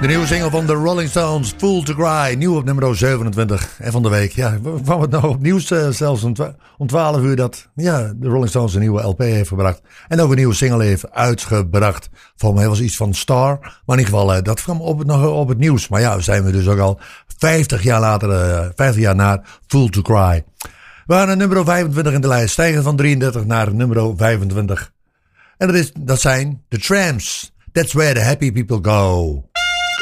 De nieuwe single van de Rolling Stones, Fool to Cry, nieuw op nummer 27 en van de week. Ja, kwam het nou op nieuws zelfs om 12 uur dat de Rolling Stones een nieuwe LP heeft gebracht. En ook een nieuwe single heeft uitgebracht. Volgens mij was iets van Star, maar in ieder geval dat kwam nog op het nieuws. Maar ja, zijn we dus ook al 50 jaar later, 50 jaar na Fool to Cry. We gaan naar nummer 25 in de lijst, stijgen van 33 naar nummer 25. En dat zijn The Tramps. That's where the happy people go.